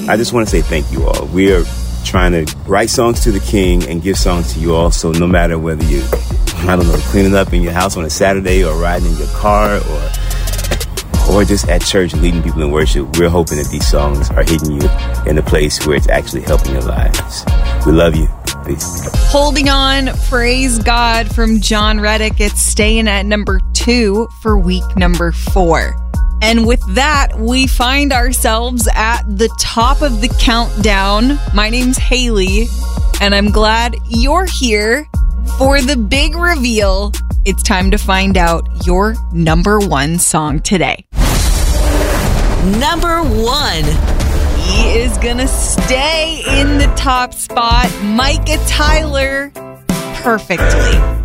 I just want to say thank you all. We are trying to write songs to the King and give songs to you all. So no matter whether you, cleaning up in your house on a Saturday or riding in your car or just at church leading people in worship, we're hoping that these songs are hitting you in a place where it's actually helping your lives. We love you. Peace. Holding On, Praise God from John Reddick. It's staying at number 2 for week number 4. And with that, we find ourselves at the top of the countdown. My name's Haley, and I'm glad you're here for the big reveal. It's time to find out your number 1 song today. Number 1. He is gonna stay in the top spot. Micah Tyler, Perfectly.